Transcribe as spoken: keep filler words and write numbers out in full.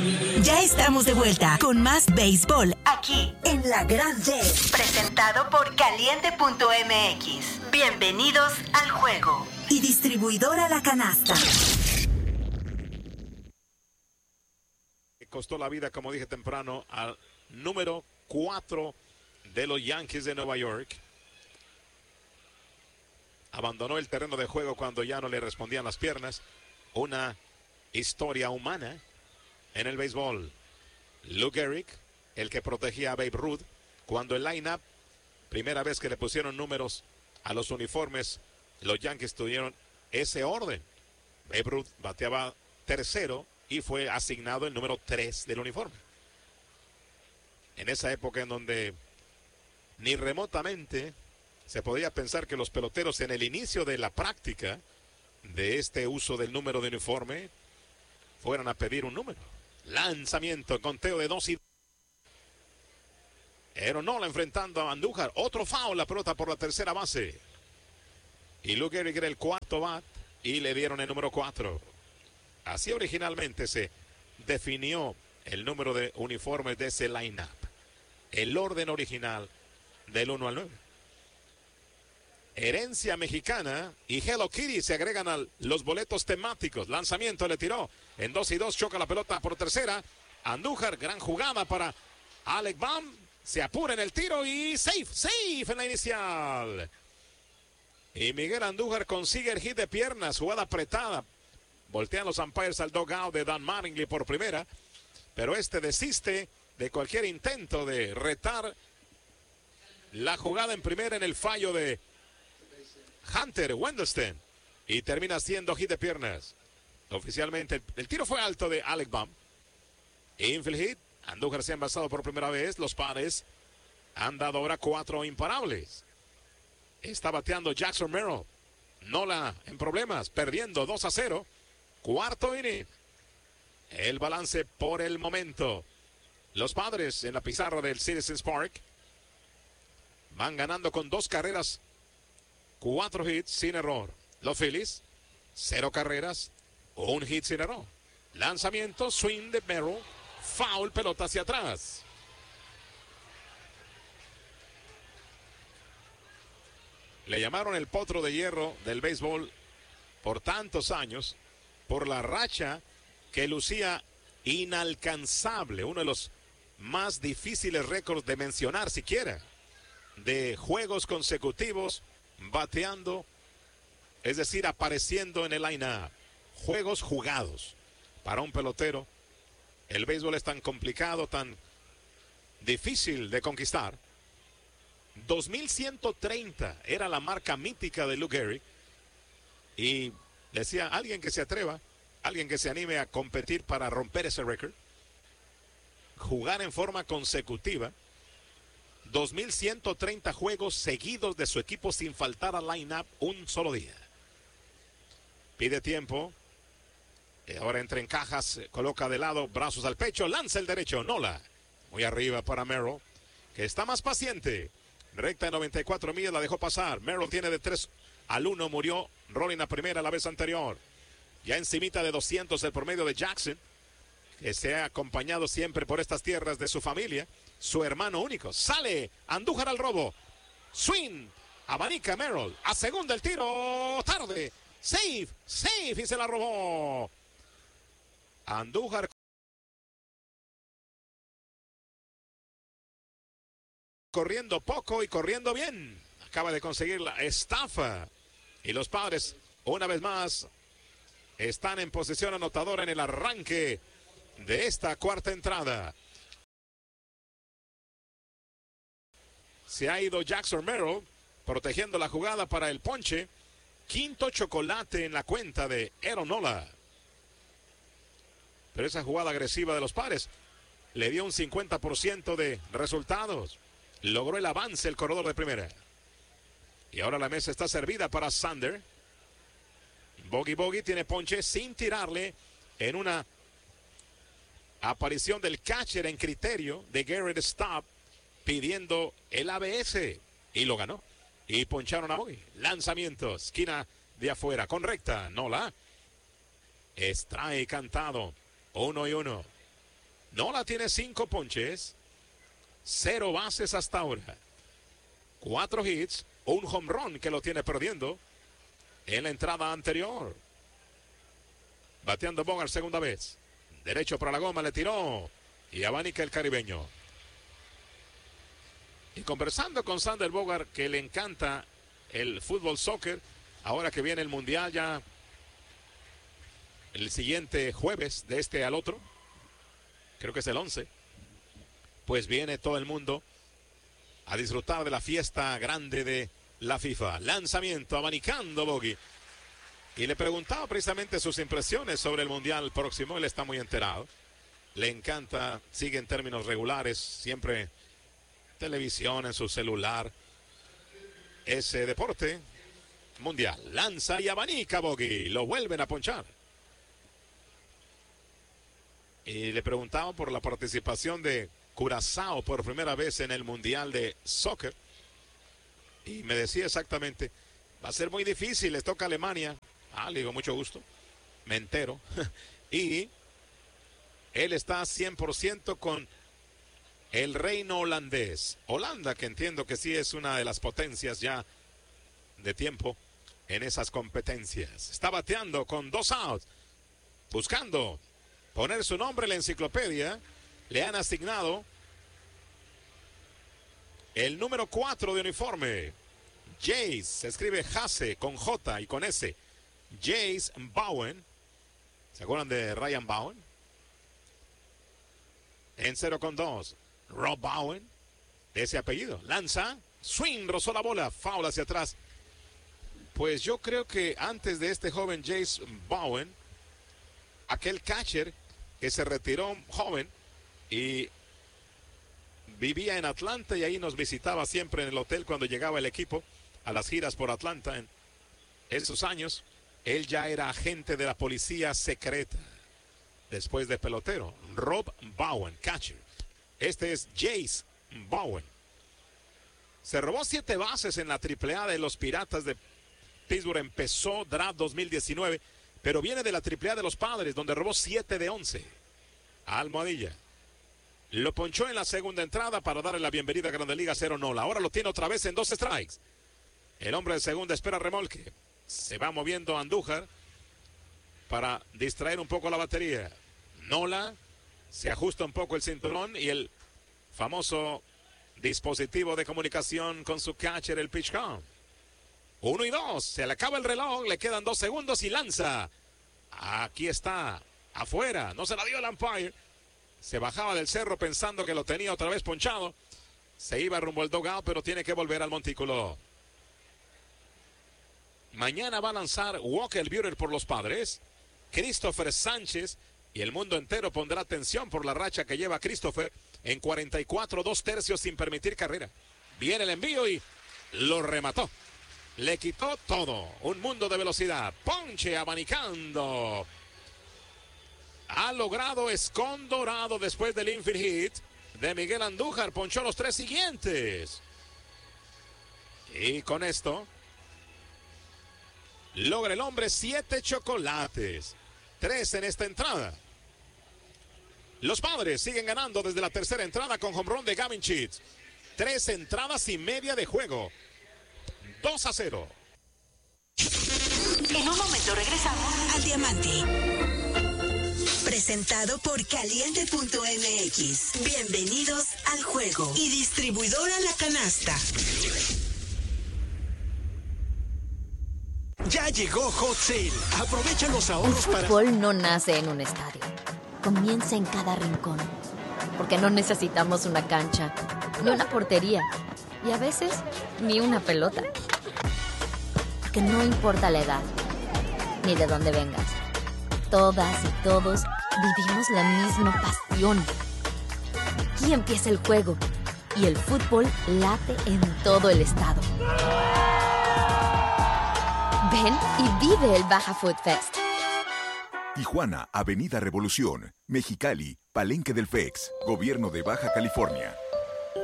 Ya estamos de vuelta con más béisbol aquí en La Grande. Presentado por Caliente punto M X. Bienvenidos al juego. Y distribuidora La Canasta. Costó la vida, como dije temprano, al número cuatro de los Yankees de Nueva York. Abandonó el terreno de juego cuando ya no le respondían las piernas. Una historia humana en el béisbol. Lou Gehrig, el que protegía a Babe Ruth, cuando el line-up, primera vez que le pusieron números a los uniformes, los Yankees tuvieron ese orden. Babe Ruth bateaba tercero y fue asignado el número tres del uniforme. En esa época en donde ni remotamente se podía pensar que los peloteros en el inicio de la práctica de este uso del número de uniforme fueran a pedir un número. Lanzamiento, conteo de dos y Aaron Nola enfrentando a Andújar. Otro foul, la pelota por la tercera base. Y Lou Gehrig era el cuarto bat y le dieron el número cuatro. Así originalmente se definió el número de uniformes de ese line-up. El orden original del uno al nueve. Herencia mexicana y Hello Kitty se agregan a los boletos temáticos. Lanzamiento, le tiró en dos y dos, choca la pelota por tercera. Andújar, gran jugada para Alec Bohm. Se apura en el tiro y safe, safe en la inicial. Y Miguel Andújar consigue el hit de piernas, jugada apretada. Voltean los umpires al dugout de Dan Mattingly por primera, pero este desiste de cualquier intento de retar la jugada en primera en el fallo de Hunter Wendelstein y termina siendo hit de piernas. Oficialmente el, el tiro fue alto de Alec Bohm. Infield hit. Andújar se ha envasado por primera vez. Los Padres han dado ahora cuatro imparables. Está bateando Jackson Merrill. Nola en problemas, perdiendo dos a cero. Cuarto inning. El balance por el momento. Los Padres en la pizarra del Citizens Park van ganando con dos carreras, cuatro hits sin error. Los Phillies, cero carreras, un hit sin error. Lanzamiento, swing de Merrill, foul, pelota hacia atrás. Le llamaron el potro de hierro del béisbol por tantos años, por la racha que lucía inalcanzable, uno de los más difíciles récords de mencionar siquiera, de juegos consecutivos bateando, es decir, apareciendo en el line-up, juegos jugados. Para un pelotero, el béisbol es tan complicado, tan difícil de conquistar. dos mil ciento treinta era la marca mítica de Lou Gehrig. Y decía, alguien que se atreva, alguien que se anime a competir para romper ese récord, jugar en forma consecutiva, dos mil ciento treinta juegos seguidos de su equipo sin faltar al line-up un solo día. Pide tiempo, y ahora entra en cajas, coloca de lado, brazos al pecho, lanza el derecho, Nola, muy arriba para Merrill, que está más paciente, recta de noventa y cuatro millas, la dejó pasar. Merrill tiene de tres al uno, murió Rolling a primera la vez anterior. Ya encimita de doscientos el promedio de Jackson, que se ha acompañado siempre por estas tierras de su familia, su hermano único. Sale Andújar al robo, swing, abanica Merrill, a segunda el tiro, tarde, safe, safe y se la robó. Andújar corriendo poco y corriendo bien, acaba de conseguir la estafa. Y los Padres, una vez más, están en posición anotadora en el arranque de esta cuarta entrada. Se ha ido Jackson Merrill protegiendo la jugada para el ponche. Quinto chocolate en la cuenta de Aaron Nola. Pero esa jugada agresiva de los Padres le dio un cincuenta por ciento de resultados. Logró el avance el corredor de primera. Y ahora la mesa está servida para Sander. Bogey Bogey tiene ponche sin tirarle en una aparición del catcher en criterio de Garrett Stop pidiendo el A B S y lo ganó. Y poncharon a Bogey. Lanzamiento, esquina de afuera, con recta, Nola. Strike cantado, uno y uno. Nola tiene cinco ponches, cero bases hasta ahora, cuatro hits, un home run que lo tiene perdiendo en la entrada anterior. Bateando Bogart segunda vez, derecho para la goma, le tiró y abanica el caribeño. Y conversando con Sander Bogart, que le encanta el fútbol soccer, ahora que viene el mundial ya el siguiente jueves, de este al otro, creo que es el once, pues viene todo el mundo a disfrutar de la fiesta grande de la FIFA. Lanzamiento, abanicando Bogey. Y le preguntaba precisamente sus impresiones sobre el mundial próximo. Él está muy enterado. Le encanta, sigue en términos regulares, siempre televisión, en su celular, ese deporte mundial. Lanza y abanica Bogey. Lo vuelven a ponchar. Y le preguntaba por la participación de Curazao por primera vez en el mundial de soccer. Y me decía exactamente, va a ser muy difícil, les toca a Alemania. Ah, le digo, mucho gusto, me entero. Y él está cien por ciento con el reino holandés. Holanda, que entiendo que sí es una de las potencias ya de tiempo en esas competencias. Está bateando con dos outs, buscando poner su nombre en la enciclopedia. Le han asignado el número cuatro de uniforme. Jace, se escribe Jase con J y con S. Jace Bowen. ¿Se acuerdan de Ryan Bowen? En cero con dos. Rob Bowen, de ese apellido. Lanza, swing, rozó la bola, foul hacia atrás. Pues yo creo que antes de este joven Jace Bowen, aquel catcher que se retiró joven y vivía en Atlanta y ahí nos visitaba siempre en el hotel cuando llegaba el equipo a las giras por Atlanta en esos años. Él ya era agente de la policía secreta después de pelotero. Rob Bowen, catcher. Este es Jace Bowen. Se robó siete bases en la triple A de los Piratas de Pittsburgh. Empezó draft dos mil diecinueve, pero viene de la triple A de los Padres, donde robó siete de once. Almohadilla. Lo ponchó en la segunda entrada para darle la bienvenida a Grandes Ligas. Cero Nola. Ahora lo tiene otra vez en dos strikes. El hombre de segunda espera remolque. Se va moviendo Andújar para distraer un poco la batería. Nola se ajusta un poco el cinturón y el famoso dispositivo de comunicación con su catcher, el pitch count. Uno y dos. Se le acaba el reloj. Le quedan dos segundos y lanza. Aquí está. Afuera. No se la dio el umpire. Se bajaba del cerro pensando que lo tenía otra vez ponchado. Se iba rumbo al dugout, pero tiene que volver al montículo. Mañana va a lanzar Walker Buehler por los Padres. Christopher Sánchez. Y el mundo entero pondrá atención por la racha que lleva Christopher en cuarenta y cuatro, dos tercios sin permitir carrera. Viene el envío y lo remató. Le quitó todo. Un mundo de velocidad. Ponche abanicando. Ha logrado Escondorado después del infield hit de Miguel Andújar. Ponchó los tres siguientes. Y con esto logra el hombre siete chocolates. Tres en esta entrada. Los Padres siguen ganando desde la tercera entrada con home run de Gavin Sheets. Tres entradas y media de juego. dos a cero. En un momento regresamos al Diamante. Presentado por Caliente punto M X. Bienvenidos al juego. Y distribuidora La Canasta. Ya llegó Hot Sale. Aprovecha los ahorros para... El fútbol no nace en un estadio. Comienza en cada rincón. Porque no necesitamos una cancha, ni una portería. Y a veces, ni una pelota. Porque no importa la edad, ni de dónde vengas. Todas y todos vivimos la misma pasión. Aquí empieza el juego. Y el fútbol late en todo el estado. Ven y vive el Baja Food Fest. Tijuana, Avenida Revolución. Mexicali, Palenque del F E X. Gobierno de Baja California.